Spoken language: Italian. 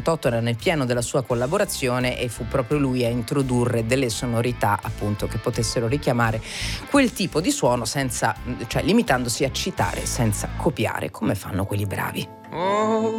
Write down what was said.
1988 era nel pieno della sua collaborazione e fu proprio lui a introdurre delle sonorità appunto che potessero richiamare quel tipo di suono limitandosi a citare senza copiare, come fanno quelli bravi.